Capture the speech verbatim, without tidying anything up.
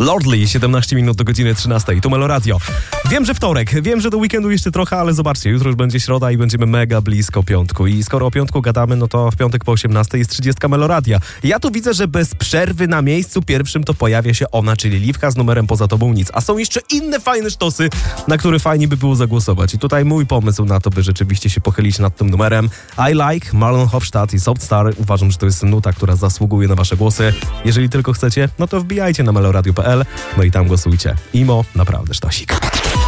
Lordly, siedemnaście minut do godziny trzynastej. Tu Melo Radio. Wiem, że wtorek, wiem, że do weekendu jeszcze trochę, ale zobaczcie, jutro już będzie środa i będziemy mega blisko piątku. I skoro o piątku gadamy, no to w piątek po osiemnastej jest trzydziestka Melo Radia. Ja tu widzę, że bez przerwy na miejscu pierwszym to pojawia się ona, czyli Liwka z numerem Poza Tobą Nic. A są jeszcze inne fajne sztosy, na które fajnie by było zagłosować. I tutaj mój pomysł na to, by rzeczywiście się pochylić nad tym numerem. I Like, Marlon Hofstadt i Soft Star. Uważam, że to jest nuta, która zasługuje na wasze głosy. Jeżeli tylko chcecie, no to wbijajcie na meloradio kropka p l, no i tam głosujcie. Imo, naprawdę sztosik.